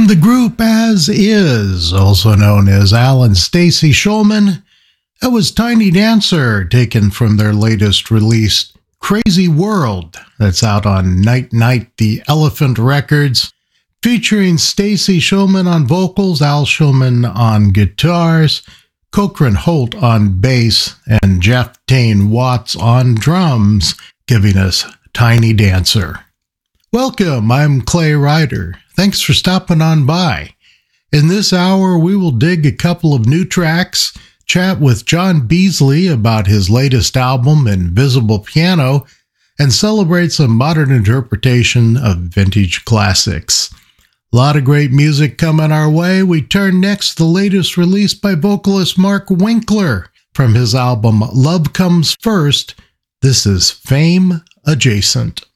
From the group As Is, also known as Al and Stacy Shulman, that was Tiny Dancer, taken from their latest release, Crazy World, that's out on Night Night the Elephant Records, featuring Stacy Shulman on vocals, Al Shulman on guitars, Cochran Holt on bass, and Jeff Tane Watts on drums, giving us Tiny Dancer. Welcome, I'm Clay Ryder. Thanks for stopping on by. In this hour, we will dig a couple of new tracks, chat with John Beasley about his latest album, Invisible Piano, and celebrate some modern interpretation of vintage classics. A lot of great music coming our way. We turn next to the latest release by vocalist Mark Winkler from his album Love Comes First. This is Fame Adjacent.